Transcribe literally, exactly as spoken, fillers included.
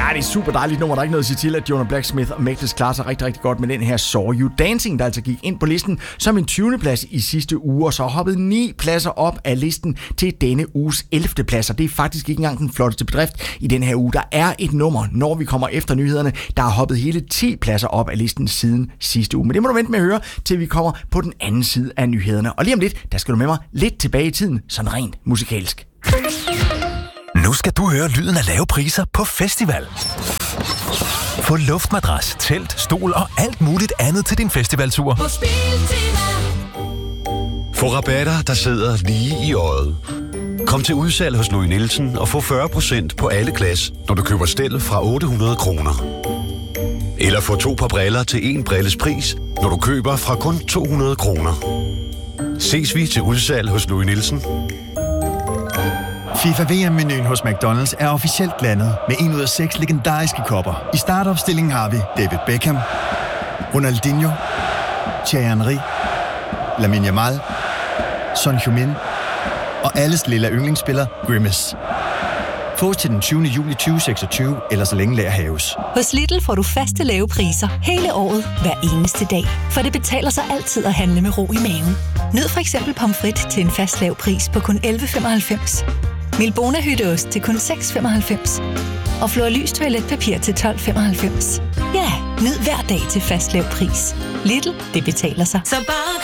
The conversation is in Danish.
det er super dejligt nummer. Der er ikke noget at sige til, at Jonah Blacksmith og Magnus klarer sig rigtig, rigtig godt med den her Saw You Dancing, der altså gik ind på listen som en tyvende plads i sidste uge, og så hoppede ni pladser op af listen til denne uges ellevte plads. Og det er faktisk ikke engang den flotteste bedrift i den her uge. Der er et nummer, når vi kommer efter nyhederne, der har hoppet hele ti pladser op af listen siden sidste uge. Men det må du vente med at høre, til vi kommer på den anden side af nyhederne. Og lige om lidt, der skal du med mig lidt tilbage i tiden, sådan rent musikalsk. Nu skal du høre lyden af lave priser på festival. Få luftmadras, telt, stol og alt muligt andet til din festivaltur. Få rabatter, der sidder lige i øjet. Kom til udsalg hos Louis Nielsen og få fyrre procent på alle glas, når du køber stel fra otte hundrede kroner. Eller få to par briller til en brilles pris, når du køber fra kun to hundrede kroner. Ses vi til udsalg hos Louis Nielsen. FIFA V M-menuen hos McDonald's er officielt landet med en ud af seks legendariske kopper. I startopstillingen har vi David Beckham, Ronaldinho, Thierry Henry, Lamine Yamal, Son Heung-min og alles lille yndlingsspiller Grimace. Fås til den tyvende juli tyve seksogtyve, eller så længe lager haves. Hos Lidl får du faste lave priser hele året, hver eneste dag. For det betaler sig altid at handle med ro i maven. Nyd for eksempel pomfrit til en fast lav pris på kun elleve femoghalvfems. Milbona hytteost til kun seks femoghalvfems. Og Flor Lys toiletpapir til tolv femoghalvfems. Ja, nyd hver dag til fast lav pris. Lidl, det betaler sig. Så bare